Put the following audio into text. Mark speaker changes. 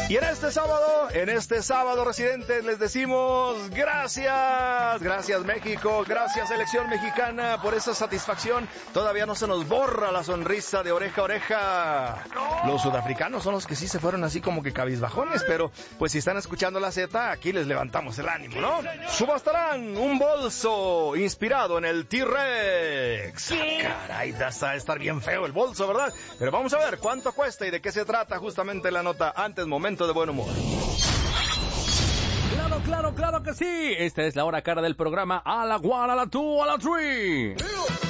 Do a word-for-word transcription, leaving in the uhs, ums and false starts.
Speaker 1: Y en este sábado, en este sábado, residentes, les decimos gracias, gracias México, gracias selección mexicana por esa satisfacción. Todavía no se nos borra la sonrisa de oreja a oreja. Los sudafricanos son los que sí se fueron así como que cabizbajones, pero pues si están escuchando la Z, aquí les levantamos el ánimo, ¿no? Subastarán un bolso inspirado en el T-Rex. Ah, caray, va a estar bien feo el bolso, ¿verdad? Pero vamos a ver cuánto cuesta y de qué se trata justamente la nota. Antes, momento de buen humor.
Speaker 2: Claro, claro, claro que sí. Esta es la hora cara del programa. A la one, a la two, a la three.